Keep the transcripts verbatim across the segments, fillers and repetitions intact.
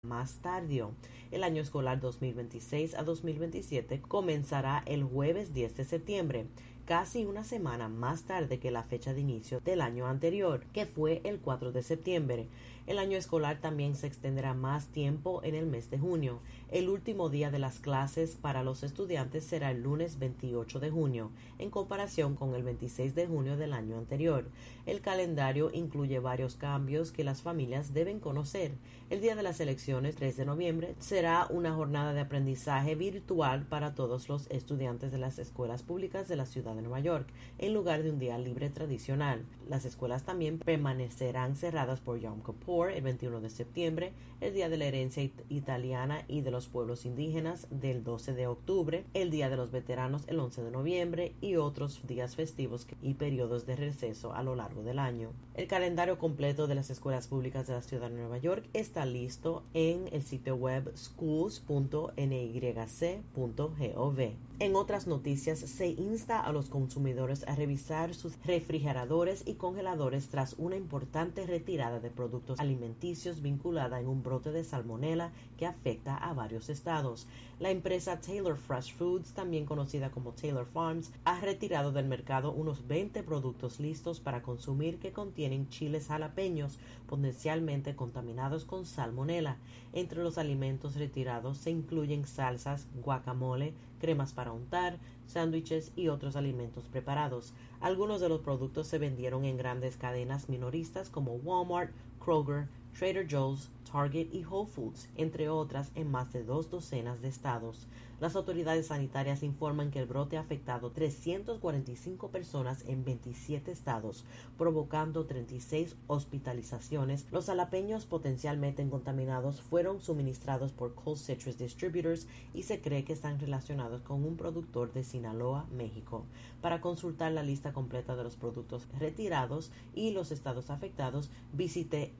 más tardío. El año escolar dos mil veintiséis a dos mil veintisiete comenzará el jueves diez de septiembre, casi una semana más tarde que la fecha de inicio del año anterior, que fue el cuatro de septiembre. El año escolar también se extenderá más tiempo en el mes de junio. El último día de las clases para los estudiantes será el lunes veintiocho de junio, en comparación con el veintiséis de junio del año anterior. El calendario incluye varios cambios que las familias deben conocer. El día de las elecciones, tres de noviembre, será una jornada de aprendizaje virtual para todos los estudiantes de las escuelas públicas de la ciudad de Nueva York, en lugar de un día libre tradicional. Las escuelas también permanecerán cerradas por Yom Kippur el veintiuno de septiembre, el Día de la Herencia it- Italiana y de los Pueblos Indígenas del doce de octubre, el Día de los Veteranos el once de noviembre y otros días festivos y periodos de receso a lo largo del año. El calendario completo de las escuelas públicas de la ciudad de Nueva York está listo en el sitio web schools punto n y c punto gov. En otras noticias, se insta a los consumidores a revisar sus refrigeradores y congeladores tras una importante retirada de productos alimenticios vinculada en un brote de salmonela que afecta a varios estados. La empresa Taylor Fresh Foods, también conocida como Taylor Farms, ha retirado del mercado unos veinte productos listos para consumir que contienen chiles jalapeños potencialmente contaminados con salmonela. Entre los alimentos retirados se incluyen salsas, guacamole, cremas para untar, sándwiches y otros alimentos preparados. Algunos de los productos se vendieron en grandes cadenas minoristas como Walmart, Kroger, Trader Joe's, Target y Whole Foods, entre otras, en más de dos docenas de estados. Las autoridades sanitarias informan que el brote ha afectado trescientas cuarenta y cinco personas en veintisiete estados, provocando treinta y seis hospitalizaciones. Los jalapeños potencialmente contaminados fueron suministrados por Cold Citrus Distributors y se cree que están relacionados con un productor de Sinaloa, México. Para consultar la lista completa de los productos retirados y los estados afectados, visite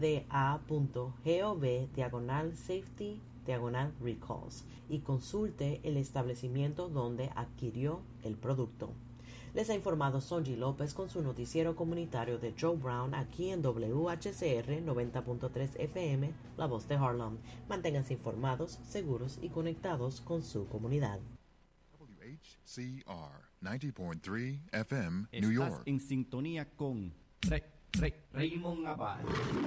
fda.gov diagonal safety diagonal recalls y consulte el establecimiento donde adquirió el producto. Les ha informado Sonji López con su noticiero comunitario de Joe Brown aquí en W H C R noventa punto tres F M, La Voz de Harlem. Manténganse informados, seguros y conectados con su comunidad. W H C R noventa punto tres F M, New Estás York. en sintonía con Re, Re, Raymond Abad,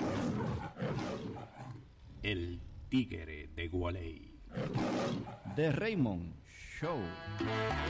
el tigre de Gualey. The Raymond Show.